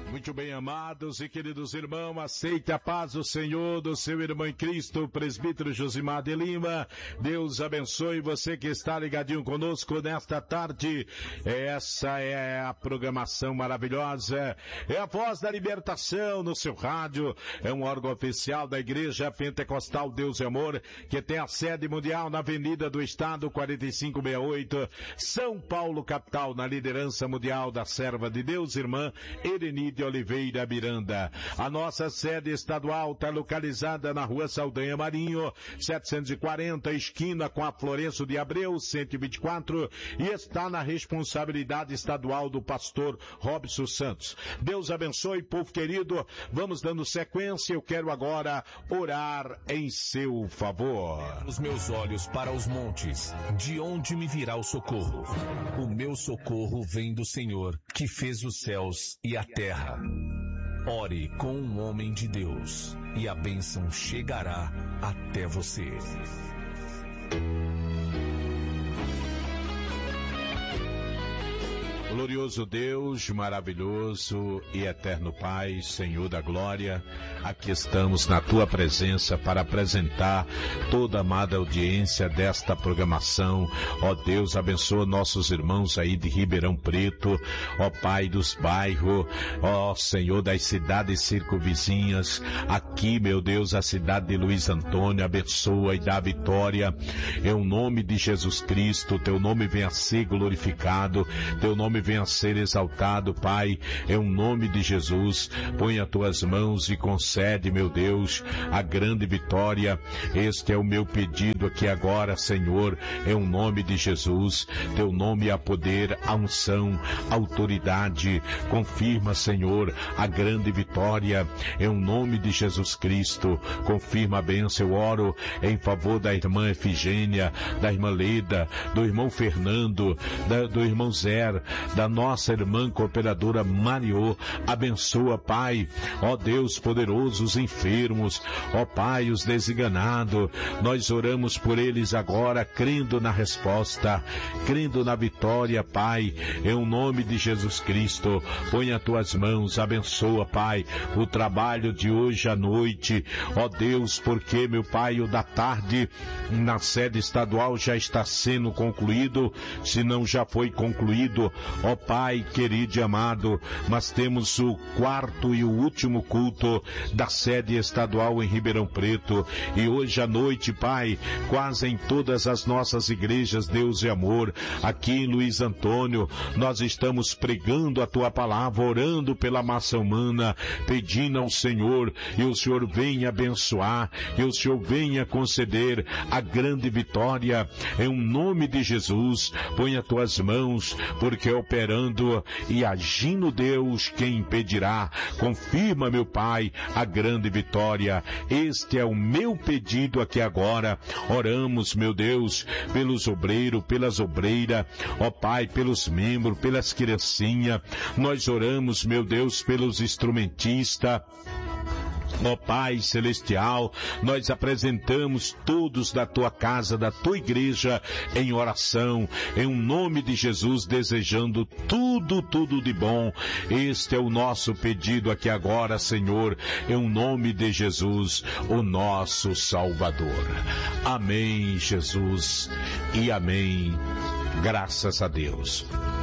Muito bem, amados e queridos irmãos, aceite a paz do Senhor, do seu irmão em Cristo, presbítero Josimar de Lima. Deus abençoe você que está ligadinho conosco nesta tarde. Essa é a programação maravilhosa, é a Voz da Libertação no seu rádio, é um órgão oficial da Igreja Pentecostal Deus e Amor, que tem a sede mundial na Avenida do Estado, 4568, São Paulo, capital, na liderança mundial da serva de Deus, irmã Erenide Oliveira Miranda. A nossa sede estadual está localizada na Rua Saldanha Marinho, 740, esquina com a Florencio de Abreu, 124, e está na responsabilidade estadual do pastor Robson Santos. Deus abençoe, povo querido. Vamos dando sequência. Eu quero agora orar em seu favor. Os meus olhos para os montes, de onde me virá o socorro? O meu socorro vem do Senhor, que fez os céus e a terra. Ore com um homem de Deus, e a bênção chegará até você. Glorioso Deus, maravilhoso e eterno Pai, Senhor da glória, aqui estamos na Tua presença para apresentar toda a amada audiência desta programação. Ó Deus, abençoa nossos irmãos aí de Ribeirão Preto, ó Pai dos bairros, ó Senhor das cidades circunvizinhas, aqui, meu Deus, a cidade de Luiz Antônio, abençoa e dá vitória, em o nome de Jesus Cristo. Teu nome venha a ser glorificado, Teu nome venha a ser exaltado, Pai, em o nome de Jesus. Põe as Tuas mãos e concede, meu Deus, a grande vitória. Este é o meu pedido aqui agora, Senhor, em o nome de Jesus. Teu nome há poder, a unção, a autoridade. Confirma, Senhor, a grande vitória, em o nome de Jesus Cristo. Confirma a bênção. Eu oro em favor da irmã Efigênia, da irmã Leda, do irmão Fernando, do irmão Zer, da nossa irmã cooperadora Mariô. Abençoa, Pai, ó Deus poderoso, os enfermos, ó Pai, os desenganados. Nós oramos por eles agora, crendo na resposta, crendo na vitória, Pai, em o nome de Jesus Cristo. Põe as Tuas mãos, abençoa, Pai, o trabalho de hoje à noite, ó Deus, porque, meu Pai, o da tarde na sede estadual já está sendo concluído, se não já foi concluído, ó Pai querido e amado, mas temos o quarto e o último culto da sede estadual em Ribeirão Preto, e hoje à noite, Pai, quase em todas as nossas igrejas, Deus e amor, aqui em Luiz Antônio, nós estamos pregando a Tua palavra, orando pela massa humana, pedindo ao Senhor, e o Senhor venha abençoar, e o Senhor venha conceder a grande vitória, em um nome de Jesus. Põe as Tuas mãos, porque operando e agindo Deus, quem impedirá? Confirma, meu Pai, a grande vitória. Este é o meu pedido aqui agora. Oramos, meu Deus, pelos obreiros, pelas obreiras, ó Pai, pelos membros, pelas criancinhas. Nós oramos, meu Deus, pelos instrumentistas. Ó Pai Celestial, nós apresentamos todos da Tua casa, da Tua igreja, em oração, em um nome de Jesus, desejando tudo de bom. Este é o nosso pedido aqui agora, Senhor, em um nome de Jesus, o nosso Salvador. Amém, Jesus, e amém. Graças a Deus.